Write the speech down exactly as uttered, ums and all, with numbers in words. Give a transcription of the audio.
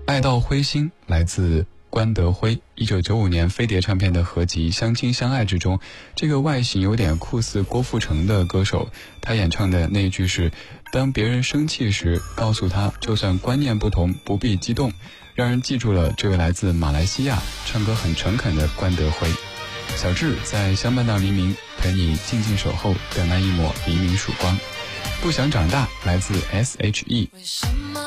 爱到灰心来自关德辉，一九九五年飞碟唱片的合集《相亲相爱》之中，这个外形有点酷似郭富城的歌手，他演唱的那一句是：当别人生气时，告诉他就算观念不同，不必激动，让人记住了这位来自马来西亚唱歌很诚恳的关德辉。小智在相伴到黎明，陪你静静守候，等那一抹黎明曙光。不想长大来自 S H E。 为什么